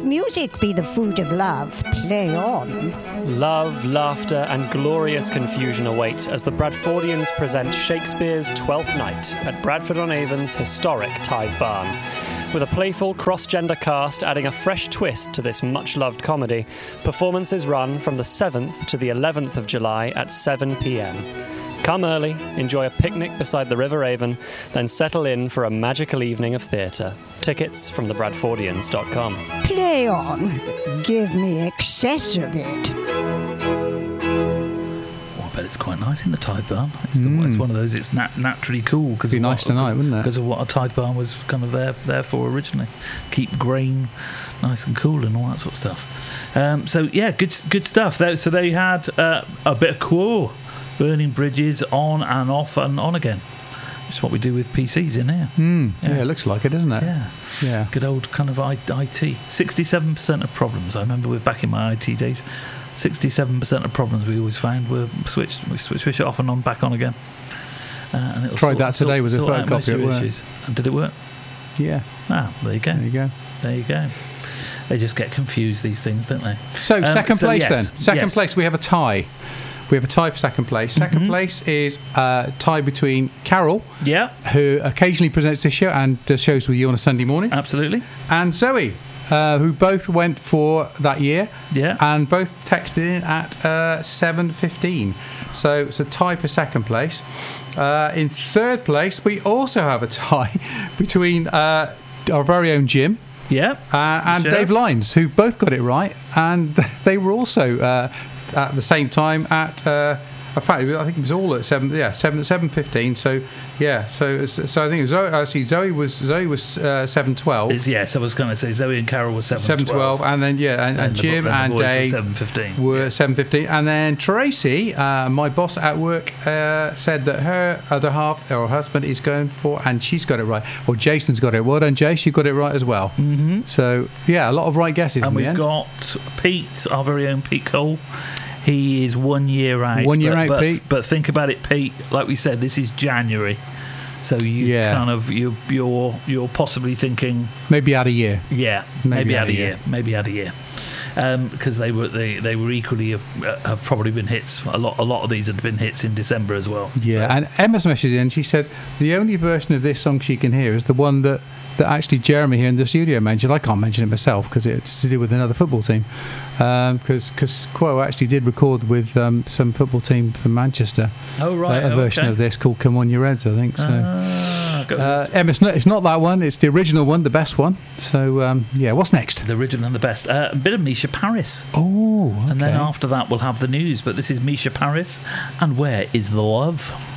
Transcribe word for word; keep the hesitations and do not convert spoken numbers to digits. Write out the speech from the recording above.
music be the food of love, play on. Love, laughter, and glorious confusion await as the Bradfordians present Shakespeare's Twelfth Night at Bradford-on-Avon's historic Tithe Barn. With a playful cross-gender cast adding a fresh twist to this much-loved comedy, performances run from the seventh to the eleventh of July at seven p.m. Come early, enjoy a picnic beside the River Avon, then settle in for a magical evening of theatre. Tickets from the bradfordians dot com. Play on. Give me excess of it. Well, I bet it's quite nice in the Tithe Barn. It's, the, Mm. it's one of those, it's nat- naturally cool. Cause Be of nice what, tonight, cause, wouldn't it? Because of what a Tithe Barn was kind of there, there for originally. Keep grain nice and cool and all that sort of stuff. Um, so, yeah, good good stuff. So they had uh, a bit of core. Burning bridges on and off and on again. It's what we do with P Cs in here. Mm. Yeah. Yeah, it looks like it, doesn't it? Yeah. Yeah. Good old kind of I- IT. sixty-seven percent of problems, I remember we're back in my I T days, sixty-seven percent of problems we always found were switched, we switch, switch it off and on, back on again. Uh, and it'll Tried sort, that today sort, with a sort out most photocopy of at your work. issues. And did it work? Yeah. Ah, there you go. There you go. There you go. They just get confused, these things, don't they? So, Um, second so place yes, then. Second yes. place, we have a tie. We have a tie for second place. Second Mhm. place is a tie between Carol, Yeah, who occasionally presents this show and does shows with you on a Sunday morning, absolutely. and Zoe, uh, who both went for that year Yeah. and both texted in at uh, seven fifteen. So it's a tie for second place. Uh, in third place, we also have a tie between uh, our very own Jim Yeah. uh, and Chef. Dave Lyons, who both got it right, and they were also uh, at the same time at. Uh, in fact, I think it was all at seven. Yeah, seven seven fifteen. So yeah, so it's- so I think it was Zoe, actually Zoe was Zoe was uh, seven twelve. It's, yes, I was going to say Zoe and Carol were seven Seven twelve, and then yeah, and, and the- Jim the and boys were Dave seven fifteen. were seven fifteen, and then Tracy, uh, my boss at work, uh, said that her other half, or husband, is going for, and she's got it right. Well, Jason's got it. Well done, Jace. You got it right as well. Mm-hmm. So yeah, a lot of right guesses And in the we've end. got Pete, our very own Pete Cole. He is one year out. One year but, out, but, Pete. But think about it, Pete. Like we said, this is January, so you Yeah. kind of you you're you're possibly thinking, Maybe add a year. yeah, Maybe maybe, add add a a year. year, maybe add a year, because they were they, they were equally have, have probably been hits. A lot a lot of these had been hits in December as well. Yeah, So- and Emma's messaged in. She said the only version of this song she can hear is the one that, that actually Jeremy here in the studio mentioned. I can't mention it myself because it's to do with another football team. Because because Quo actually did record with um, some football team from Manchester oh right, a, a oh, version okay. of this called "Come On Your Reds," I think. So. Ah, go- Uh, Emma, it's not, it's not that one. It's the original one, the best one. So um, yeah, what's next? the original and the best. Uh, a bit of Misha Paris. Oh, okay. And then after that, we'll have the news. But this is Misha Paris. And where is the love?